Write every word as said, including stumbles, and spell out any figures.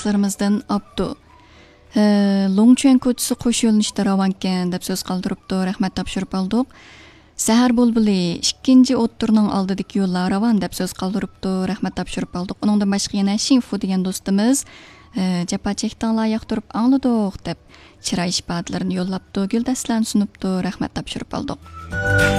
dostlarımızdan Abdu. E, Longchuan ko'chasi qo'sh yo'linishda ravankan deb so'z qoldiribdi. Rahmat topshirib oldik. Sahar bulbuli ikkinchi o'ttirning oldidagi yo'llar ravan deb so'z qoldiribdi. Rahmat topshirib oldik. Uningdan boshqa yana Shinfu degan do'stimiz japa chekdanlar yoqtirib angladik deb chiroy ifodalarini yo'llabdi. Guldastlarni sunibdi. Rahmat topshirib oldik.